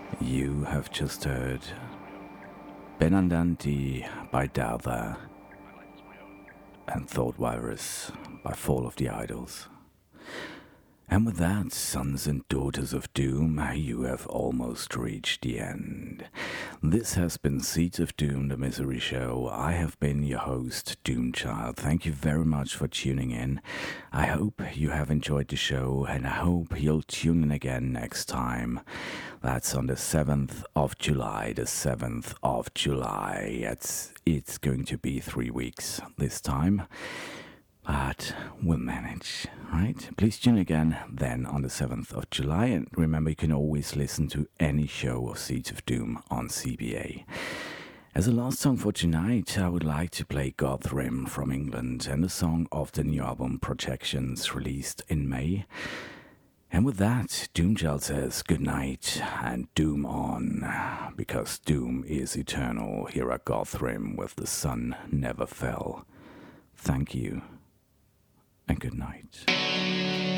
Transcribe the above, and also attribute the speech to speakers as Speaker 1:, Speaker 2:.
Speaker 1: You have just heard Benandanti by Dowther and Thought Virus by Fall of the Idols. And with that, sons and daughters of doom, you have almost reached the end. This has been Seeds of Doom, the Misery Show. I have been your host, Doomchild. Thank you very much for tuning in. I hope you have enjoyed the show, and I hope you'll tune in again next time. That's on the 7th of July, the 7th of July. It's going to be 3 weeks this time. But we'll manage, right? Please tune again then on the 7th of July. And remember, you can always listen to any show of Seeds of Doom on CBA. As a last song for tonight, I would like to play Gothrim from England and a song of the new album Projections released in May. And with that, Doomchild says good night and doom on, because doom is eternal. Here are Gothrim with The Sun Never Fell. Thank you. And good night.